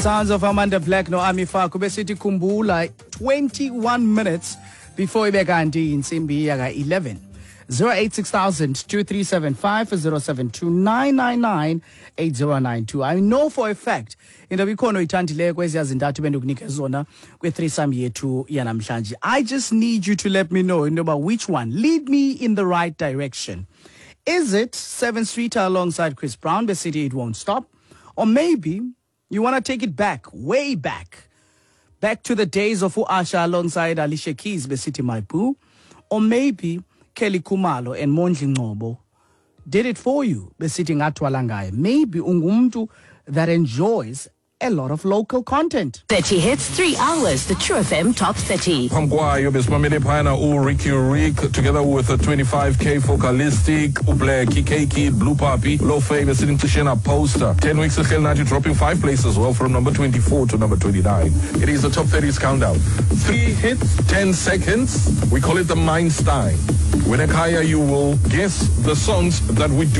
Sounds of Amanda Black no Ami Faku besithi khumbula 21 minutes before ibe kanti insimbi yaka 11. 086,000 2375 I know for a fact into bikhono ithandile kweziya zintathu bendukunike zona kwe-threesome yethu yanamhlanje. I just need you to let me know about which one. Lead me in the right direction. Is it 7th Street alongside Chris Brown, the city it won't stop? Or maybe you want to take it back, way back to the days of Usher alongside Alicia Keys, the city my boo? Or maybe Kelly Kumalo and Mondli Ngobo did it for you, the city ngatwalangai. Maybe ungumtu that enjoys a lot of local content. 30 hits, 3 hours, the True FM Top 30. Pamkwayo besimamele phana Ricky Rick together with a 25K Focalistic, Blacky, K-Kid, Blue Puppy, Low Favor sitting to Shena Poster. 10 weeks of Naji dropping 5 places well from number 24 to number 29. It is the Top 30's countdown. 3 hits, 10 seconds. We call it the Mindstein. When Akaya, you will guess the songs that we do